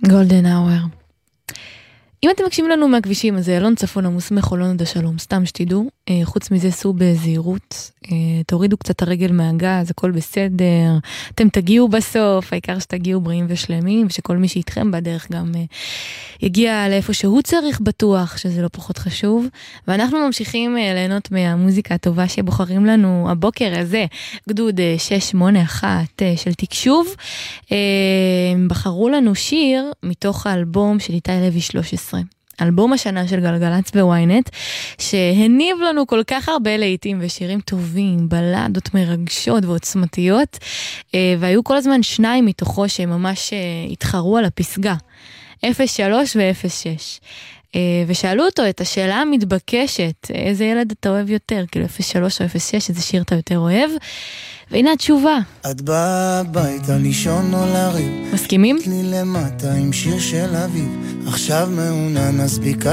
גולדן אאואר. אם אתם מקשיבים לנו מהכבישים, אז אלון צפון עמוס מחולון עד השלום, סתם שתדעו. חוץ מזה סעו בזהירות, תורידו קצת הרגל מהגז, הכל בסדר, אתם תגיעו בסוף, העיקר שתגיעו בריאים ושלמים, ושכל מי שאיתכם בדרך גם יגיע לאיפה שהוא צריך בטוח, שזה לא פחות חשוב. ואנחנו ממשיכים ליהנות מהמוזיקה הטובה שבוחרים לנו הבוקר הזה, גדוד 681 של תקשוב. בחרו לנו שיר מתוך האלבום של איתי לוי 13. אלבום השנה של גלגלץ בוויינט, שהניב לנו כל כך הרבה לעיתים ושירים טובים, בלדות מרגשות ועוצמתיות, והיו כל הזמן שניים מתוכו שממש התחרו על הפסגה, 03 ו-06. ושאלו אותו את השאלה המתבקשת, איזה ילד אתה אוהב יותר, כאילו 03 או 06, איזה שיר אתה יותר אוהב, והנה התשובה. את באה הביתה לישון או לריב, מסכימים? תני למטה עם שיר של אביב, עכשיו מעונן אז ביקשתי